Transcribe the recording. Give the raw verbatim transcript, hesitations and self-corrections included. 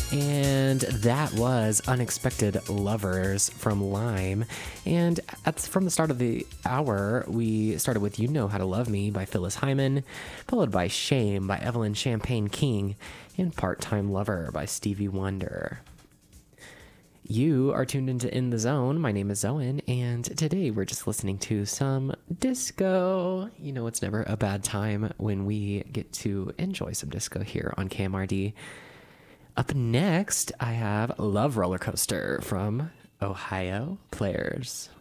And that was Unexpected Lovers from Lime. And at, from the start of the hour, we started with You Know How to Love Me by Phyllis Hyman, followed by Shame by Evelyn Champagne King, and Part-Time Lover by Stevie Wonder. You are tuned into In the Zone. My name is Zoen, and today we're just listening to some disco. You know, it's never a bad time when we get to enjoy some disco here on K M R D. Up next, I have Love Roller Coaster from Ohio Players.